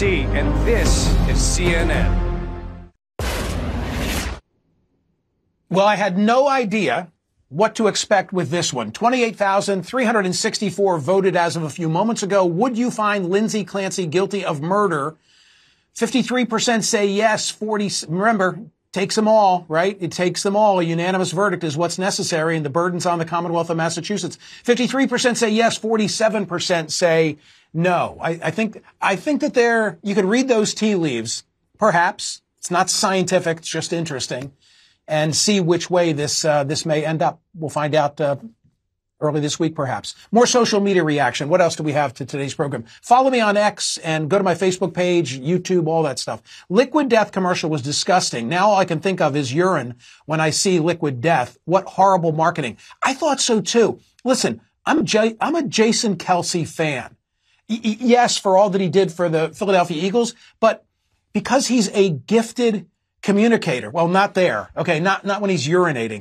NBC, and this is CNN. Well, I had no idea what to expect with this one. 28,364 voted as of a few moments ago. Would you find Lindsay Clancy guilty of murder? 53% say yes. Remember, takes them all, right? It takes them all. A unanimous verdict is what's necessary, and the burden's on the Commonwealth of Massachusetts. 53% say yes. 47% say no. I think that you could read those tea leaves. Perhaps. It's not scientific. It's just interesting. And see which way this may end up. We'll find out early this week, perhaps. More social media reaction. What else do we have to today's program? Follow me on X and go to my Facebook page, YouTube, all that stuff. Liquid Death commercial was disgusting. Now all I can think of is urine when I see Liquid Death. What horrible marketing. I thought so too. Listen, I'm a Jason Kelce fan. Yes, for all that he did for the Philadelphia Eagles, but because he's a gifted communicator. Well, not there. Okay, not when he's urinating.